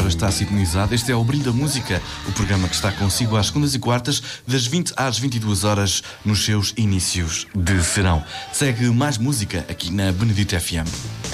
agora está sintonizado, este é o Brinda Música, o programa que está consigo às segundas e quartas, das 20 às 22 horas, nos seus inícios de verão. Segue mais música aqui na Benedito FM.